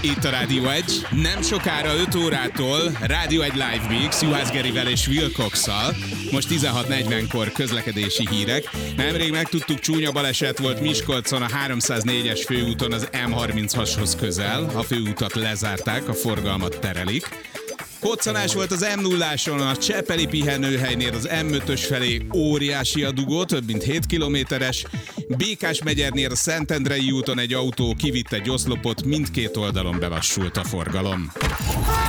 Itt a Rádió 1. Nem sokára 5 órától Rádió 1 Live Mix Juhász Gerivel és Wilcox-szal. Most 16:40-kor közlekedési hírek. Nemrég megtudtuk, csúnya baleset volt Miskolcon a 304-es főúton az M36-hoz közel. A főútat lezárták, a forgalmat terelik. Koccanás volt az M0-áson, a Csepeli pihenőhelynél az M5-ös felé óriási a dugó, több mint 7 kilométeres. Békásmegyernél a Szentendrei úton egy autó kivitt egy oszlopot, mindkét oldalon belassult a forgalom.